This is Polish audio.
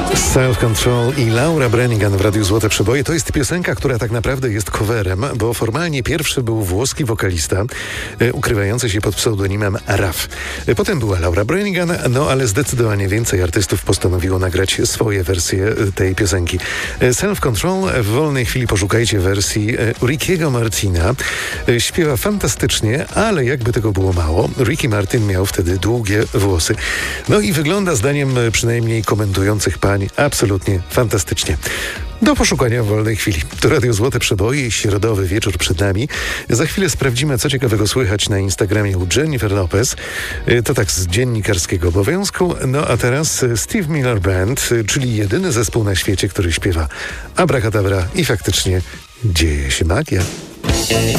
Self-Control i Laura Branigan w Radiu Złote Przeboje. To jest piosenka, która tak naprawdę jest coverem, bo formalnie pierwszy był włoski wokalista ukrywający się pod pseudonimem Raf. Potem była Laura Branigan, ale zdecydowanie więcej artystów postanowiło nagrać swoje wersje tej piosenki. Self-Control, w wolnej chwili poszukajcie wersji Rickiego Martina. Śpiewa fantastycznie, ale jakby tego było mało, Ricky Martin miał wtedy długie włosy. No i wygląda, zdaniem przynajmniej komentujących pań, absolutnie fantastycznie. Do poszukania w wolnej chwili. To Radio Złote Przeboje, środowy wieczór przed nami. Za chwilę sprawdzimy, co ciekawego słychać na Instagramie u Jennifer Lopez. To tak z dziennikarskiego obowiązku. No a teraz Steve Miller Band, czyli jedyny zespół na świecie, który śpiewa abracadabra i faktycznie dzieje się magia.